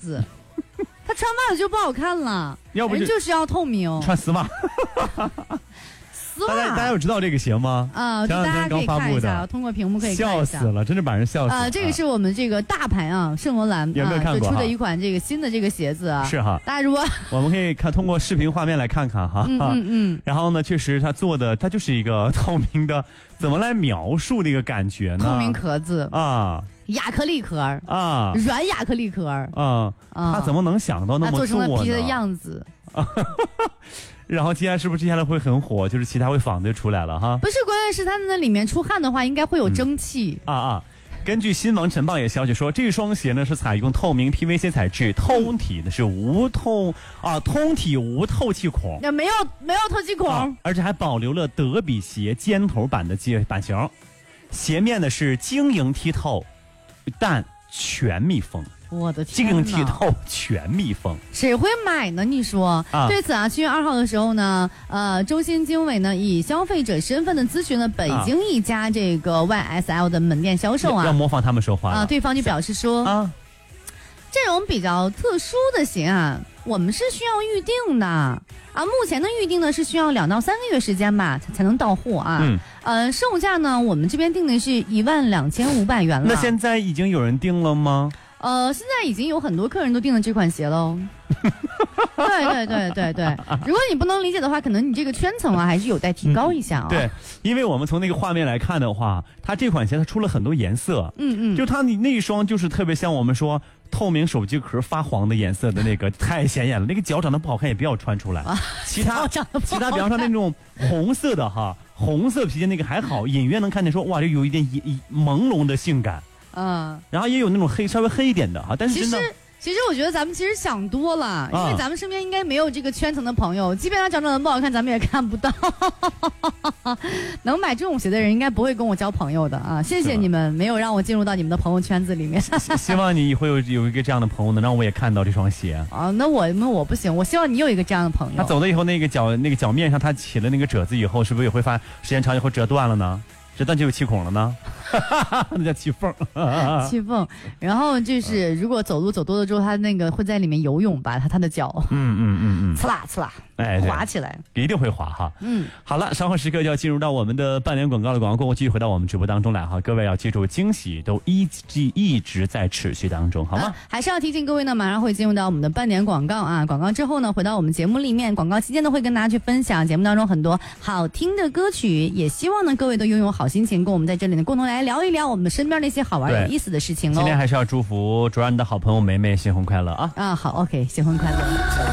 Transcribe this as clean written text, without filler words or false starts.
子，他穿袜子就不好看了， 要不就是要透明， 穿丝袜。 丝袜， 大家有知道这个鞋吗？ 啊，大家可以看一下，通过屏幕可以看一下。 笑死了，真是把人笑死了。 这个是我们这个大牌啊，圣罗兰有没有看过？ 就出的一款这个新的这个鞋子啊。 是哈， 大家如果我们可以通过视频画面来看看哈。然后呢，确实它做的它就是一个透明的，怎么来描述那个感觉呢？ 透明壳子啊。 亚克力壳啊， 软亚克力壳他怎么能想到那么做成了皮的样子？ 然后接下来会很火，就是其他会仿的出来了哈。 不是，关键是它那里面出汗的话，应该会有蒸汽根据新闻晨报也消息说，这双鞋呢是采用透明 PVC 材质，通体的是通体无透气孔， 没有透气孔， 而且还保留了德比鞋尖头版的版型，鞋面呢是晶莹剔透。但全密封， 我的天， 晶莹剔透全密封， 谁会买呢？你说？对此7月2号的时候呢，中信经纬呢以消费者身份的咨询了北京一家这个 YSL 的门店销售要模仿他们说话对方就表示说这种比较特殊的鞋我们是需要预定的目前的预定呢是需要2到3个月时间吧才能到货售价呢我们这边定的是12500元了。 那现在已经有人订了吗？ 现在已经有很多客人都订了这款鞋喽。对，如果你不能理解的话，可能你这个圈层还是有待提高一下对，因为我们从那个画面来看的话，它这款鞋它出了很多颜色，就它那一双就是特别像我们说透明手机壳发黄的颜色的那个，太显眼了。那个脚长得不好看也不要穿出来。其他比方说那种红色的红色皮鞋那个还好，隐约能看见说哇，这有一点朦胧的性感。然后也有那种稍微黑一点的但是真的。 其实我觉得咱们想多了，因为咱们身边应该没有这个圈层的朋友，即便他长得不好看，咱们也看不到。能买这种鞋的人应该不会跟我交朋友的谢谢你们没有让我进入到你们的朋友圈子里面。 希望你会有一个这样的朋友，能让我也看到这双鞋那我不行，我希望你有一个这样的朋友。 他走了以后，那个脚面上他起了那个褶子以后，是不是也会时间长以后折断了呢？这段就有气孔了呢，那叫气缝。 气缝，然后就是如果走路走多了之后，它那个会在里面游泳吧，它的脚，刺啦刺啦，滑起来， 一定会滑哈。好了，稍后时刻就要进入到我们的半点广告的广告过后，继续回到我们直播当中来哈。各位要记住，惊喜都一直在持续当中，好吗？ 还是要提醒各位呢，马上会进入到我们的半点广告广告之后呢，回到我们节目里面，广告期间呢会跟大家去分享节目当中很多好听的歌曲，也希望呢各位都拥有好心情，跟我们在这里呢共同来聊一聊我们身边那些好玩有意思的事情喽。 今天还是要祝福卓然的好朋友梅梅新婚快乐好 OK 新婚快乐。